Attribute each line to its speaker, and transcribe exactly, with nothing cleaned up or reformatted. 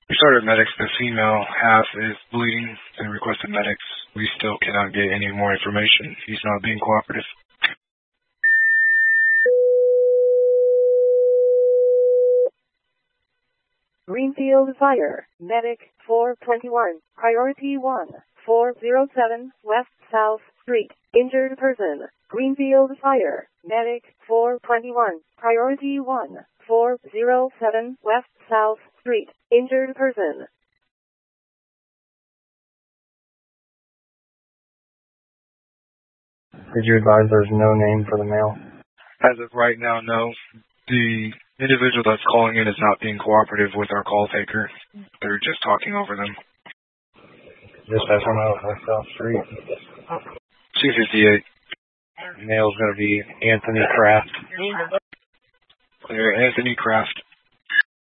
Speaker 1: We started medics. The female half is bleeding and requested medics. We still cannot get any more information. He's not being cooperative.
Speaker 2: Greenfield Fire, Medic four twenty-one, Priority one, four oh seven, West South Street, injured person. Greenfield Fire, Medic four twenty-one, Priority one, four oh seven, West South Street, injured person.
Speaker 3: Did you advise there's no name for the male?
Speaker 1: As of right now, no. The individual that's calling in is not being cooperative with our call taker. They're just talking over them.
Speaker 3: Dispatch one out West South Street.
Speaker 1: two fifty-eight.
Speaker 3: Male's going to be Anthony Kraft.
Speaker 1: Clear, Anthony Kraft.